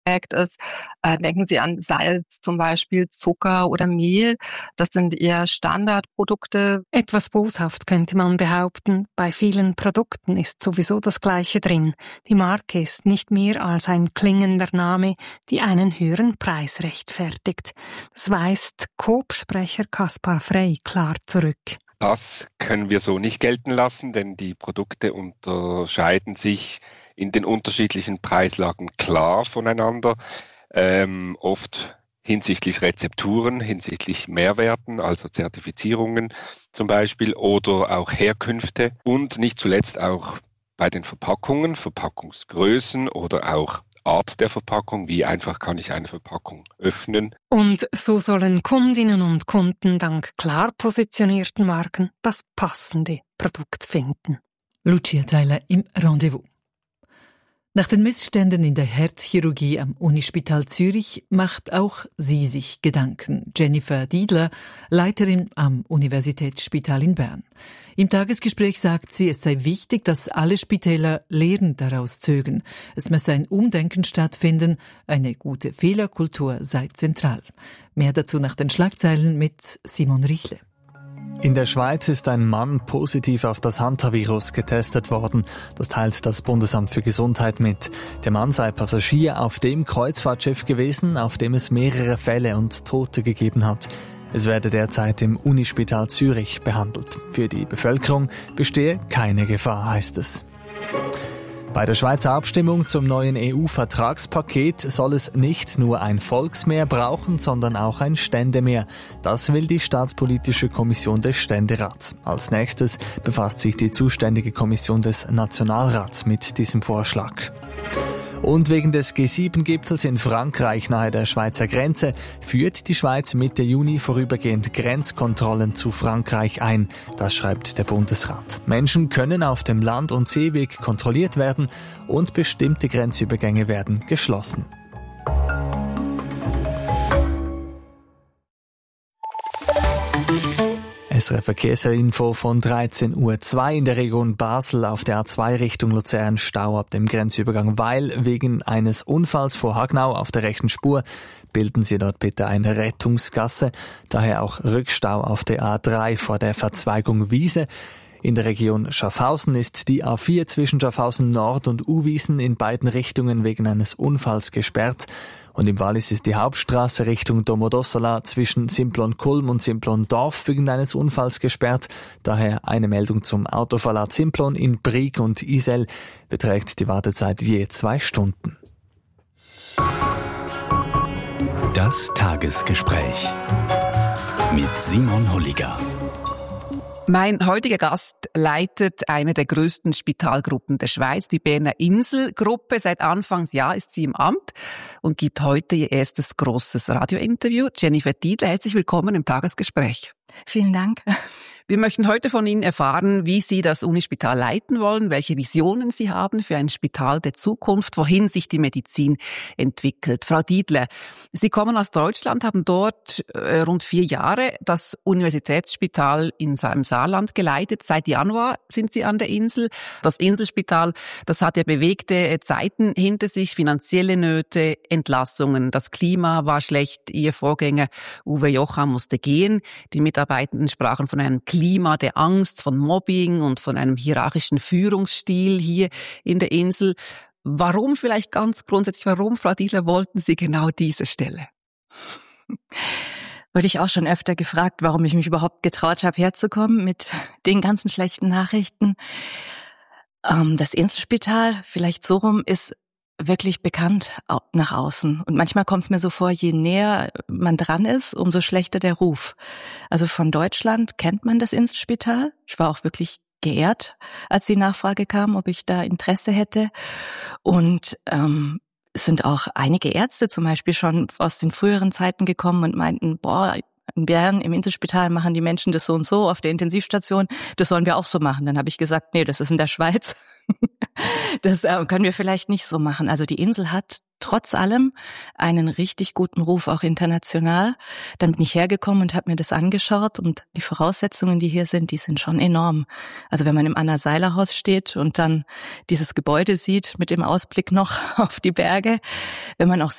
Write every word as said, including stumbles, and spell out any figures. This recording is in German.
ist. Äh, denken Sie an Salz zum Beispiel, Zucker oder Mehl. Das sind eher Standardprodukte. Etwas boshaft könnte man behaupten, bei vielen Produkten ist sowieso das Gleiche drin. Die Marke ist nicht mehr als ein klingender Name, die einen höheren Preis rechtfertigt. Das weist Coop-Sprecher Kaspar Frey klar zurück. Das können wir so nicht gelten lassen, denn die Produkte unterscheiden sich in den unterschiedlichen Preislagen klar voneinander, ähm, oft hinsichtlich Rezepturen, hinsichtlich Mehrwerten, also Zertifizierungen zum Beispiel, oder auch Herkünfte und nicht zuletzt auch bei den Verpackungen, Verpackungsgrößen oder auch Art der Verpackung, wie einfach kann ich eine Verpackung öffnen. Und so sollen Kundinnen und Kunden dank klar positionierten Marken das passende Produkt finden. Lucia Theiler im Rendezvous. Nach den Missständen in der Herzchirurgie am Unispital Zürich macht auch sie sich Gedanken. Jennifer Diedler, Leiterin am Universitätsspital in Bern. Im Tagesgespräch sagt sie, es sei wichtig, dass alle Spitäler Lehren daraus zögen. Es müsse ein Umdenken stattfinden, eine gute Fehlerkultur sei zentral. Mehr dazu nach den Schlagzeilen mit Simon Richle. In der Schweiz ist ein Mann positiv auf das Hantavirus getestet worden. Das teilt das Bundesamt für Gesundheit mit. Der Mann sei Passagier auf dem Kreuzfahrtschiff gewesen, auf dem es mehrere Fälle und Tote gegeben hat. Es werde derzeit im Unispital Zürich behandelt. Für die Bevölkerung bestehe keine Gefahr, heißt es. Bei der Schweizer Abstimmung zum neuen E U-Vertragspaket soll es nicht nur ein Volksmehr brauchen, sondern auch ein Ständemehr. Das will die Staatspolitische Kommission des Ständerats. Als nächstes befasst sich die zuständige Kommission des Nationalrats mit diesem Vorschlag. Und wegen des G sieben Gipfels in Frankreich nahe der Schweizer Grenze führt die Schweiz Mitte Juni vorübergehend Grenzkontrollen zu Frankreich ein. Das schreibt der Bundesrat. Menschen können auf dem Land- und Seeweg kontrolliert werden und bestimmte Grenzübergänge werden geschlossen. S R F Verkehrsinfo von dreizehn Uhr zwei in der Region Basel auf der A zwei Richtung Luzern Stau ab dem Grenzübergang Weil. Wegen eines Unfalls vor Hagnau auf der rechten Spur bilden Sie dort bitte eine Rettungsgasse. Daher auch Rückstau auf der A drei vor der Verzweigung Wiese. In der Region Schaffhausen ist die A vier zwischen Schaffhausen Nord und Uwiesen in beiden Richtungen wegen eines Unfalls gesperrt. Und im Wallis ist die Hauptstraße Richtung Domodossola zwischen Simplon-Kulm und Simplon-Dorf wegen eines Unfalls gesperrt. Daher eine Meldung zum Autoverlad Simplon in Brieg und Isel beträgt die Wartezeit je zwei Stunden. Das Tagesgespräch mit Simon Holliger. Mein heutiger Gast leitet eine der größten Spitalgruppen der Schweiz, die Berner Insel-Gruppe. Seit Anfangsjahr ist sie im Amt und gibt heute ihr erstes großes Radiointerview. Jennifer Diedler, herzlich willkommen im Tagesgespräch. Vielen Dank. Wir möchten heute von Ihnen erfahren, wie Sie das Unispital leiten wollen, welche Visionen Sie haben für ein Spital der Zukunft, wohin sich die Medizin entwickelt. Frau Diedler, Sie kommen aus Deutschland, haben dort äh, rund vier Jahre das Universitätsspital in seinem Saarland geleitet. Seit Januar sind Sie an der Insel. Das Inselspital, das hat ja bewegte Zeiten hinter sich, finanzielle Nöte, Entlassungen. Das Klima war schlecht. Ihr Vorgänger Uwe Jocham musste gehen. Die Mitarbeitenden sprachen von einem Klima der Angst, von Mobbing und von einem hierarchischen Führungsstil hier in der Insel. Warum vielleicht ganz grundsätzlich, warum, Frau Diedler, wollten Sie genau diese Stelle? Wurde ich auch schon öfter gefragt, warum ich mich überhaupt getraut habe, herzukommen mit den ganzen schlechten Nachrichten. Ähm, das Inselspital, vielleicht so rum, ist wirklich bekannt nach außen. Und manchmal kommt es mir so vor, je näher man dran ist, umso schlechter der Ruf. Also von Deutschland kennt man das Inselspital. Ich war auch wirklich geehrt, als die Nachfrage kam, ob ich da Interesse hätte. Und ähm, es sind auch einige Ärzte zum Beispiel schon aus den früheren Zeiten gekommen und meinten, boah, in Bern im Inselspital machen die Menschen das so und so auf der Intensivstation, das sollen wir auch so machen. Dann habe ich gesagt, nee, das ist in der Schweiz. Das äh, können wir vielleicht nicht so machen. Also die Insel hat trotz allem einen richtig guten Ruf, auch international. Dann bin ich hergekommen und habe mir das angeschaut und die Voraussetzungen, die hier sind, die sind schon enorm. Also wenn man im Anna-Seiler-Haus steht und dann dieses Gebäude sieht mit dem Ausblick noch auf die Berge, wenn man auch